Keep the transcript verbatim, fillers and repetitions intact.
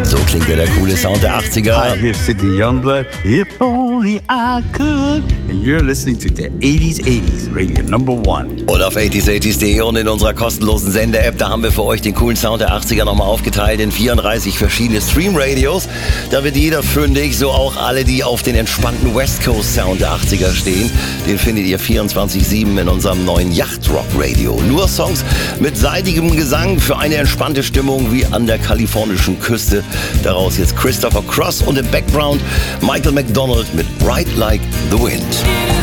So klingt ja der coole Sound der achtziger. Hi, here's Sidney Youngblood. If only I could. And you're listening to the eighties eighties Radio Number One. Und auf eighties eighties punkt de und in unserer kostenlosen Sender-App, da haben wir für euch den coolen Sound der achtziger nochmal aufgeteilt in vierunddreißig verschiedene Stream-Radios. Da wird jeder fündig, so auch alle, die auf den entspannten West Coast Sound der achtziger stehen. Den findet ihr vierundzwanzig sieben in unserem neuen Yacht-Rock-Radio. Nur Songs mit seitigem Gesang für eine entspannte Stimmung wie an der kalifornischen Küste. Daraus jetzt Christopher Cross und im Background Michael McDonald mit Ride Like the Wind.